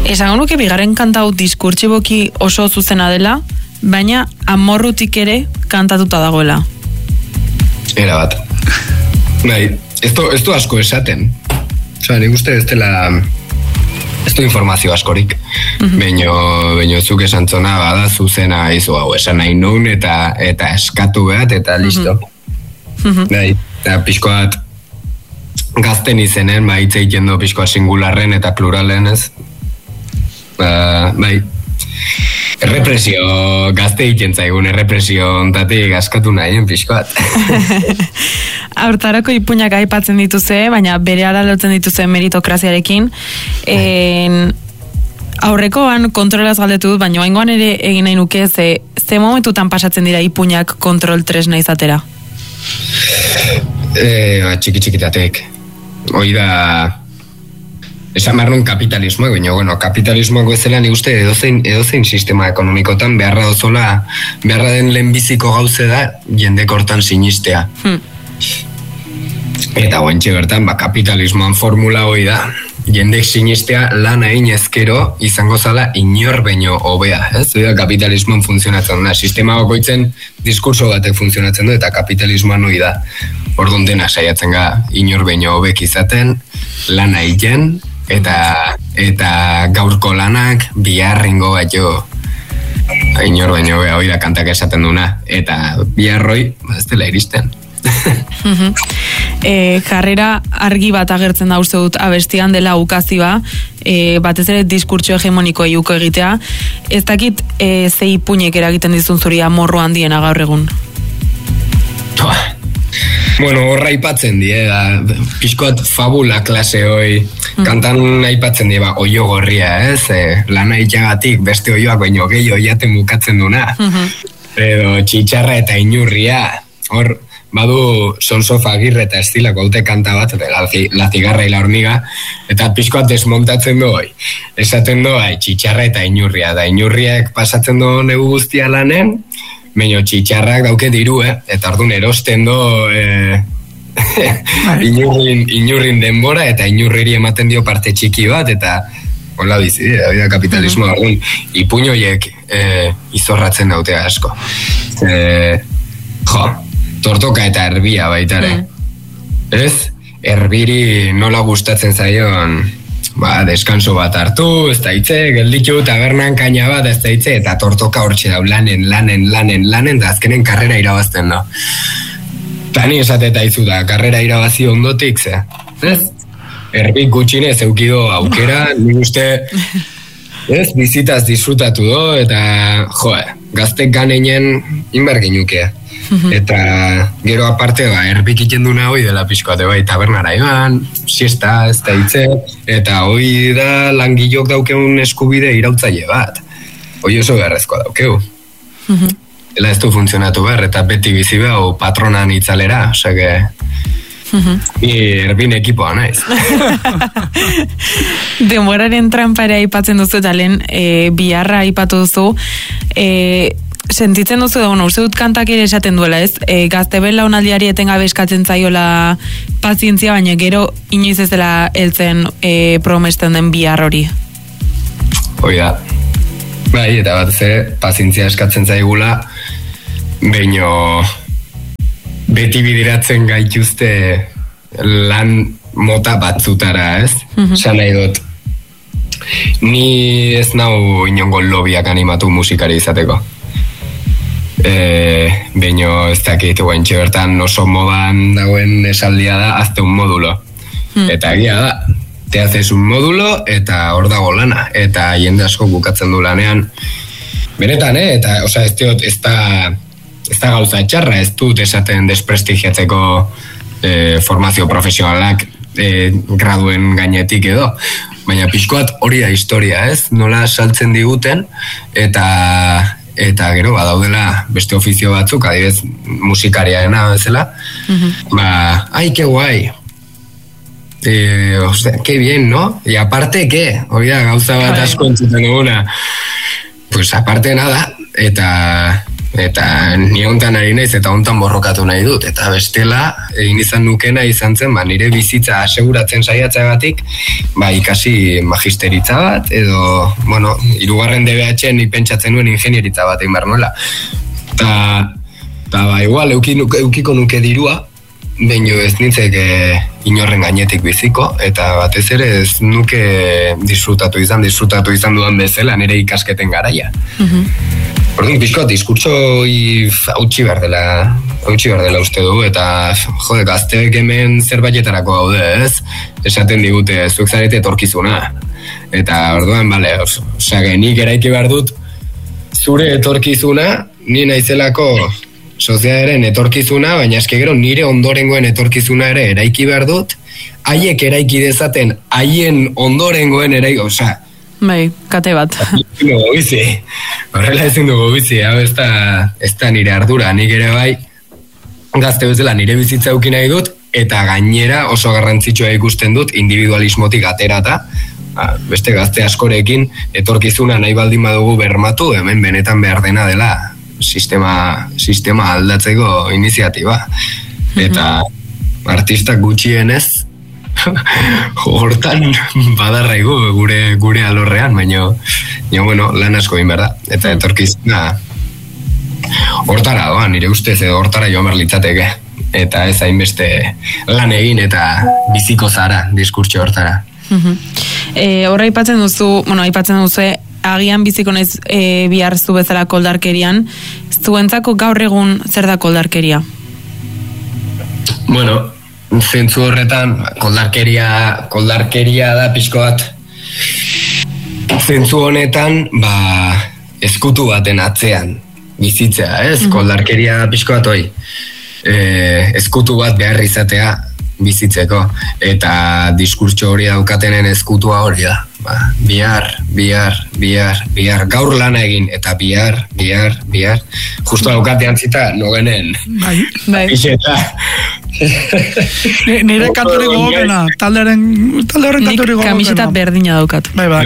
Esango nuke bigarren kanta hau diskurtsiboki oso zuzena dela, baina amorrutik ere kantatuta dagoela. Era bat. Bai, ez du asko esaten. Osa, nik uste ez dela... Ez du informazio askorik. Baina zuk esan zona bada zuzena izu hau. Esan nahi nun eta eskatu behat eta listo. Bai, eta pixkoat gazten izenen, hitz egiten du pixkoa singularren eta pluralen ez. Bai, errepresio, gazte egiten zaigun errepresio ontatik askatu nahien pixkoat. Hortarako ipuinak aipatzen dituze, baina bere ara lotzen dituze meritokraziarekin. Aurrekoan kontrolaz galdetu dut, baina oaingoan ere egin nahi nuke ze momentutan pasatzen dira ipuinak kontrol tresna izatera? Txiki-txikitatek. Hoi da... Esan behar nun kapitalismoa, baina, bueno, kapitalismoak bezala nik uste edozein sistema ekonomikotan beharra den lehenbiziko gauze da jendek hortan sinistea. Eta guantxe bertan, kapitalismoan formula hoi da, jendek sinistea lan egin ezkero izango zala inor baino hobea, ez? Hoi da kapitalismoan funtzionatzen da, sistema bakoitzen diskurso batek funtzionatzen du eta kapitalismoan hoi da. Orduan dena saiatzen ga inor baino hobek izaten, lan egiten, eta gaurko lanak biharringo bat jo inor baino hoi da kantak esaten duna eta biharroi ez dela iristen. Jarrera argi bat agertzen da uste dut abestian dela ukazioa, batez ere diskurtso hegemoniko iuko egitea. Ez dakit ze ipuinek eragiten dizun zuri amorru handiena gaur egun? Bueno, horra aipatzen die, pixkoat fabula klase hoi, kantan aipatzen die, oio gorria, ez? Lana itxagatik beste oioak baino gehi oiaten bukatzen duna. Edo txitxarra eta inurria, hor, badu Sonsofa Agirre eta estilako haute kanta bat, la cigarra y la hormiga, eta pixkoat desmontatzen du hoi. Esaten du, txitxarra eta inurria, da inurriak pasatzen du negu guztia lanen, baina txitxarrak dauke diru, eta orduan erosten du inurrin denbora, eta inurriri ematen dio parte txiki bat, eta hola bizi, da kapitalismo orduan, ipuñoiek izorratzen daute asko. Tortoka eta erbia baitare. Ez? Erbiri nola gustatzen zaion deskanso bat hartu, ez da hitze, gelditu tabernan kaina bat, ez da hitze, eta tortoka hortxe dau lanen, da azkenen karrera irabazten da. Tani esateta izu da, karrera irabazi ondotik, ze? Ez? Erbik gutxinez eukido aukera, nik uste, ez, bizitaz disfrutatu do, eta, gaztek ganeinen inberginukea. Eta gero aparte erbik iten duna hoi dela pixkoate tabernara eban, siesta, ez da hitze, eta hoi da langilok daukeun eskubide irautzaile bat. Hoi oso beharrezkoa daukeu. Ela ez du funtzionatu behar, eta beti bizi behau patronan itzalera, osake... Ni erbin ekipoa naiz. Denboraren trampara aipatzen duzu eta lehen biharra aipatu duzu, sentitzen duzu da, uste dut kantak ere esaten duela, ez? Gazte belaunaldiari etengabe eskatzen zaiola pazientzia, baina gero inoiz ez dela heltzen promesten den bihar hori. Hoi da. Bai, eta bat ze, pazientzia eskatzen zaigula, baino beti bidiratzen gaituzte lan mota batzutara, ez? Esan nahi dut. Ni ez nau inongo lobiak animatu musikari izateko. Baino ez dakit guentxe bertan oso modan dagoen esaldia da, hazte un módulo. Eta egia da, te haces un módulo eta hor dago lana, eta jende asko bukatzen du lanean. Benetan, eta ez da gauza txarra, ez dut esaten desprestigiatzeko formazio profesionalak graduen gainetik edo, baina pixkoat hori da historia, ez? Nola saltzen diguten, eta gero badaudela beste ofizio batzuk, adibidez musikariarena bezala, ai, que guai, que bien, no? Y aparte, ¿qué? Hori da, gauza bat asko entzuten duguna. Pues aparte nada, eta eta ni hontan ari naiz eta hontan borrokatu nahi dut, eta bestela egin izan nukena izan zen, nire bizitza aseguratzen saiatzeagatik, ikasi magisteritza bat, edo, 3. DBH-en nik pentsatzen nuen ingenieritza bat egin behar nuela. Eta igual, eukiko nuke dirua, baina ez nintzek inorren gainetik biziko, eta batez ere ez nuke disfrutatu izan dudan bezala nire ikasketen garaia. Orduan, pixko, diskurtsoi hautsi behar dela uste dugu, eta gazteek hemen zerbaitetarako gaude, ez? Esaten digute, zuek zarete etorkizuna. Eta orduan, nik eraiki behar dut zure etorkizuna, ni naizelako sozialaren etorkizuna, baina eske gero nire ondorengoen etorkizuna ere eraiki behar dut, haiek eraiki dezaten, haien ondorengoen eraiki, kate bat. Horrela ezin dugu bizi, hau ez da nire ardura, nik ere bai, gazte bezala nire bizitza eduki nahi dut, eta gainera oso garrantzitsua ikusten dut individualismotik aterata, beste gazte askorekin etorkizuna nahi baldin badugu bermatu, hemen benetan behar dena dela sistema aldatzeko iniziatiba. Eta artistak gutxienez hortan badarraigu gure alorrean, baina lan asko egin behar da. Eta etorkizuna hortara doan, nire ustez edo hortara joan behar litzateke. Eta ez hainbeste lan egin eta biziko zara diskurtso hortara. Horra aipatzen duzu, agian biziko naiz bihar zu bezala koldarkerian, zuentzako gaur egun zer da koldarkeria? Zentzu horretan koldarkeria da pixko bat zentzu honetan ezkutu baten atzean bizitzea, ez? Koldarkeria pixko bat ezkutu bat behar izatea bizitzeko, eta diskurtso hori daukatenen ezkutua hori da. Bihar, gaur lana egin, eta bihar, justo daukatean zita, nogenen, pixeta. Nire kantore gogokena, talde horren kantore gogokena. Nik kamiseta berdina daukat.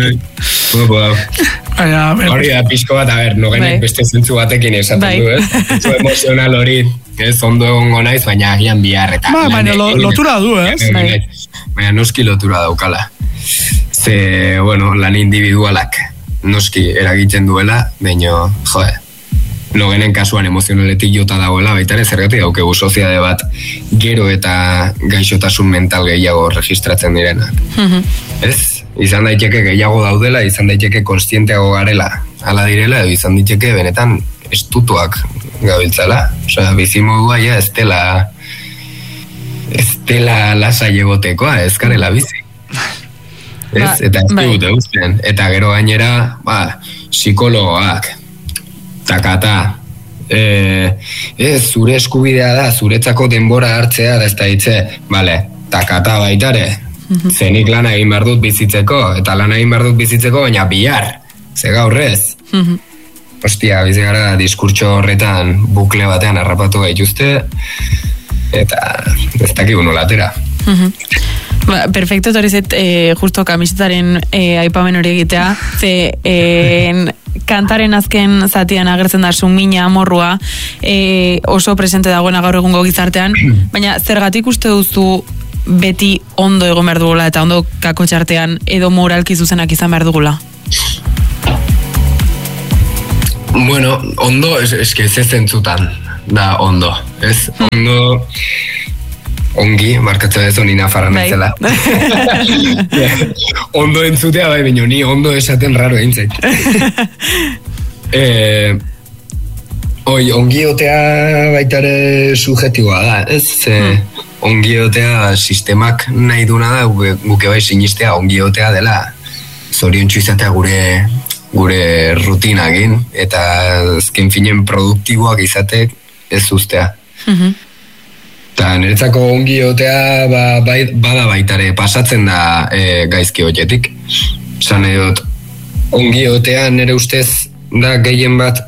Hori da, pixko bat, nogenek beste zentzu batekin esaten du, ez? Zentzu emozional hori, ez ondo egongo naiz, baina agian bihar eta... Baina lotura du, ez? Baina noski lotura daukala. Ze, lan individualak noski eragiten duela, baina, nogenen kasuan emozionaletik jota dagoela, baita ere zergatik daukegu soziade bat gero eta gaixotasun mental gehiago registratzen direnak. Ez? Izan daiteke gehiago daudela, izan daiteke konstienteago garela, hala direla, edo izan daiteke benetan estutuak gabiltzala. Osea, bizimodua ja ez dela lasai egotekoa, ez garela bizi. Ez? Eta ez digute guztien. Eta gero gainera, psikologoak, takata, zure eskubidea da, zuretzako denbora hartzea da ez da hitze, takata baitare, zenik lana egin behar dut bizitzeko, eta lana egin behar dut bizitzeko, baina bihar, ze gaurrez. Ostia, bizi gara diskurtso horretan bukle batean harrapatu gaituzte, eta ez dakigu nolatera. Perfecto, etorri zet, justo kamisetaren aipamen hori egitea, ze kantaren azken zatian agertzen da sumina, amorrua, oso presente dagoena gaur egungo gizartean, baina zergatik uste duzu beti ondo egon behar dugula eta ondo kakotxartean edo moralki zuzenak izan behar dugula? Ondo, eske ez zentzutan da ondo, ez? Ondo... Ongi, markatzen ez honi nafarra nintzela. Ondo entzutea bai, baina ni ondo esaten raro egin ongi otea baitare subjetiboa da, ez? Ongi otea sistemak nahi duna da, guke bai sinistea ongi otea dela zoriontsu izatea gure rutinagin, eta azken finen produktiboak izatek ez uztea. Eta niretzako ongi otea bada baitare pasatzen da gaizki horietik. Zan edot, ongi otea nire ustez da gehien bat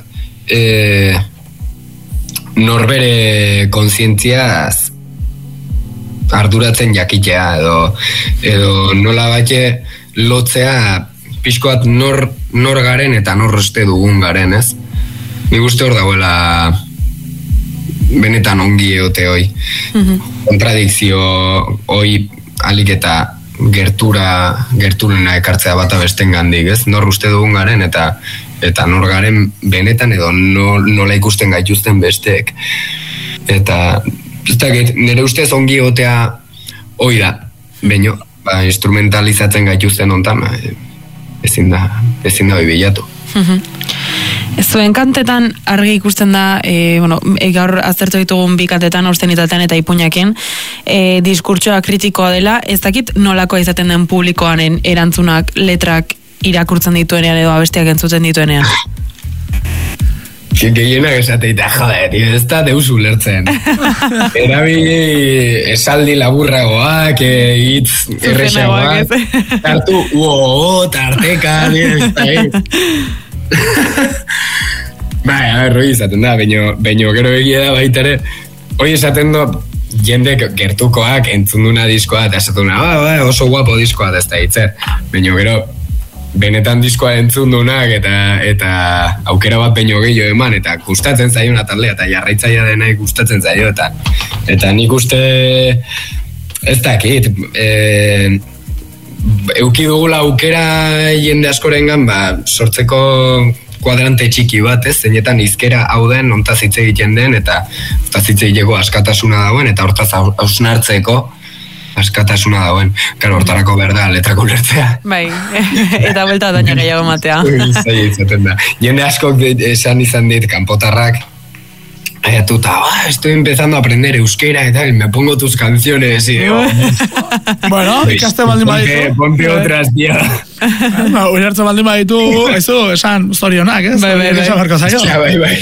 norbere kontzientziaz arduratzen jakitea edo nola bate lotzea pixkoat nor garen eta nor uste dugun garen, ez? Nik uste hor dagoela benetan ongi egote hoi. Kontradikzio hoi alik eta gerturena ekartzea bata besten gandik, ez? Nor uste dugun garen eta nor garen benetan edo nola ikusten gaituzten besteek. Eta nire ustez ongi egotea hoi da, baino, instrumentalizatzen gaituzten ontan, ezin da hoi bilatu. Zuen kantetan argi ikusten da, gaur aztertu ditugun bi kantetan, austenitatean eta ipuñaken, diskurtsoa kritikoa dela, ez dakit nolakoa izaten den publikoaren erantzunak, letrak irakurtzen dituenean edo abestiak entzuten dituenean. Gehienak esateita, ez da deus ulertzen. Erabili esaldi laburragoak, hitz erresagoak, tartu, tarteka, hori izaten da, baino gero egia da baitare, hori esaten do, jende gertukoak entzunduna diskoa, eta esatuna, oso guapo diskoa, ez da hitzer, baino gero, benetan diskoa entzundunak eta aukera bat baino gehiago eman, eta gustatzen zaiona taldea, eta jarraitzaia dena gustatzen zaio, eta nik uste ez dakit, euki dugula aukera jende askorengan, sortzeko kuadrante txiki bat, zeinetan izkera hau den, ontaz hitz egiten den, eta ontaz hitz egiteko askatasuna dagoen, eta hortaz hausnartzeko askatasuna dagoen. Karo, hortarako behar da, letrako ulertzea. Bai, eta buelta daña gehiago matea. Jende askok esan izan dit, kanpotarrak, estoy empezando a aprender euskera y tal, me pongo tus canciones y digo... Bueno, ikaste baldin baditu. Ponte otras, tío. Ulertzen baldin baditu, esan zorionak, ez? Bai.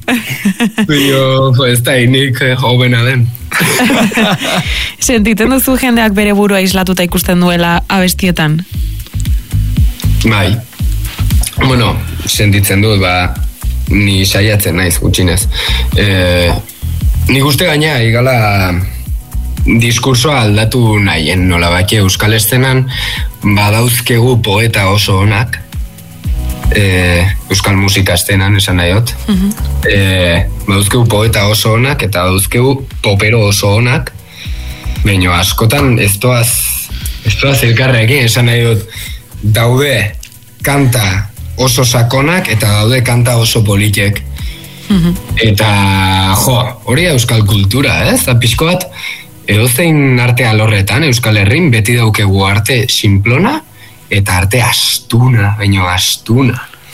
Ez da inik jovena den. Sentitzen duzu jendeak bere burua islatuta ikusten duela abestietan? Bai. Bueno, sentitzen dut, ni saiatzen naiz gutxinez. Nik uste gaina igala diskursoa aldatu nahien, nola baki euskal eszenan badauzkegu poeta oso onak, euskal musika eszenan esan nahiot, badauzkegu poeta oso onak eta badauzkegu popero oso onak, baina askotan ez doaz elkarrekin esan nahiot, daude kanta oso sakonak eta daude kanta oso politek. Eta, hori da euskal kultura, ez? Pixko bat, edozein arte alorretan, Euskal Herrin, beti daukegu arte simplona eta arte astuna, baino astuna.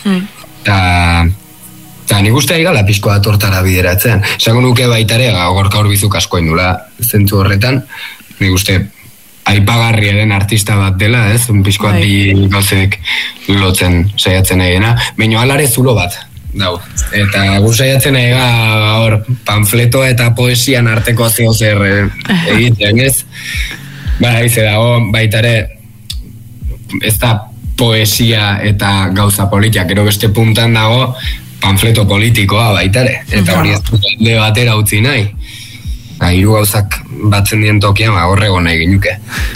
Eta nik uste aigala pixko bat hortara bideratzen. Esango nuke baitare, Gorka Urbizuk asko indula zentzu horretan, nik uste aipagarria den artista bat dela, ez? Un pixko bat bi gauzek lotzen saiatzen egena. Baina alare zulo bat, dau. Eta gu saiatzen ega hor panfletoa eta poesian arteko zer egiten, ez? Ize dago baitare ez da poesia eta gauza politia, gero beste puntan dago panfleto politikoa baitare. Eta hori ez dut batera utzi nahi. Hiru gauzak batzen dien tokian, horrego nahi ginuke.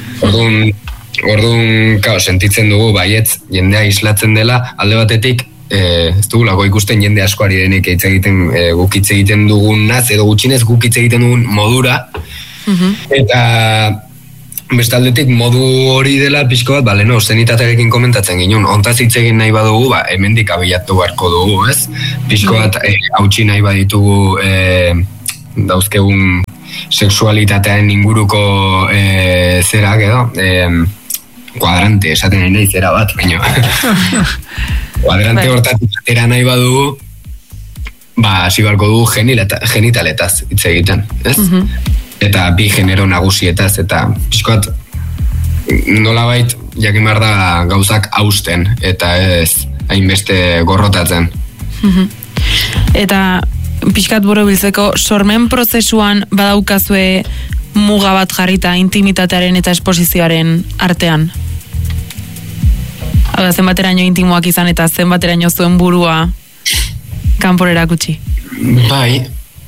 Orduan, sentitzen dugu, baietz, jendea islatzen dela, alde batetik, ez dugulako ikusten jende askoari denik guk hitz egiten dugunaz, edo gutxinez guk hitz egiten dugun modura, eta bestaldetik modu hori dela pixko bat, leno, zenitaterekin komentatzen ginen, ontaz hitz egin nahi badugu, hemendik abilatu beharko dugu, ez? Pixko bat, hautsi nahi baditugu, dauzkegun sexualitatean inguruko zerak edo kuadrante esaten nahi zera bat, baina kuadrante hortatik atera nahi badugu hasi barko dugu genitaletaz hitz egiten, ez? Eta bi genero nagusietaz eta pixkoat nolabait jakin behar da gauzak hausten eta ez hainbeste gorrotatzen. Eta pixkat buru biltzeko, sormen prozesuan badaukazue muga bat jarrita intimitatearen eta esposizioaren artean? Hau da, zenbateraino intimoak izan eta zenbateraino zuen burua kanporera erakutsi? Bai.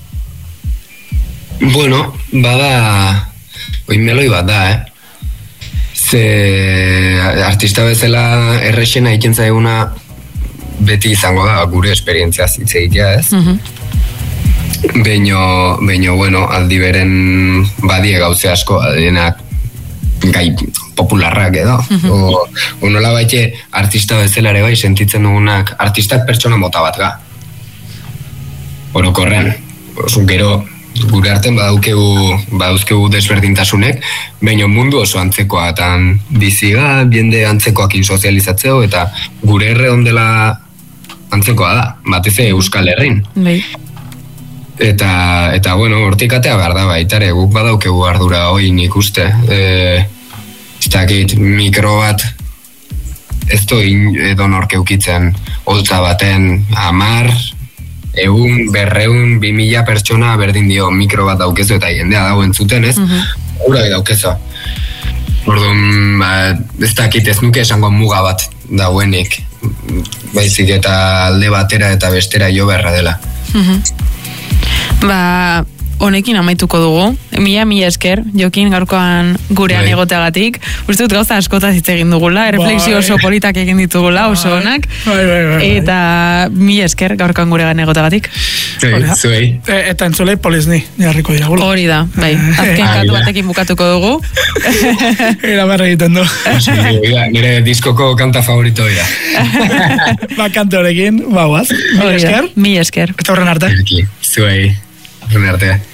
Bueno, bada oinmeloi bat da, Ze artista bezala errexena egiten zaiguna beti izango da gure esperientzia zitzegitea, ez? Beino, bueno, aldi beren badie gauze asko, adenak gai popularrak edo. O nola baite artista bezala ere bai sentitzen dugunak, artistak pertsona mota bat ga. Orokorren, gero gure arten badauzkegu desberdintasunek, baina mundu oso antzekoa eta biziga, jende antzekoakin sozializatzeo eta gure erre ondela antzekoa da, batez Euskal Herrin. Eta bueno, hortikatea behar da baitare, guk badaukegu ardura hoi nik uste. Ez dakit, mikro bat ez edo nork eukitzen holtza baten 10, 100, 200, 2000 pertsona berdin dio mikro bat daukezu eta jendea dauen zuten, ez? Gura daukezu. Orduan, ez dakit ez nuke esango muga bat dauenik. Baizik eta alde batera eta bestera jo beharra dela. Honekin amaituko dugu. Mila esker, Jokin, gaurkoan gurean egoteagatik. Uste dut gauza askotaz hitz egin dugula, refleksio oso politak egin ditugula, oso onak. Eta mila esker gaurkoan gurean egoteagatik. Zuei. Eta entzulei polizni, jarriko dira gula. Hori da, bai. Azken katu batekin bukatuko dugu. Era berra egiten du. Nire diskoko kanta favorito dira. Kante horrekin, guaz. Mila esker. Eta horren arte. Zuei. Horren arte.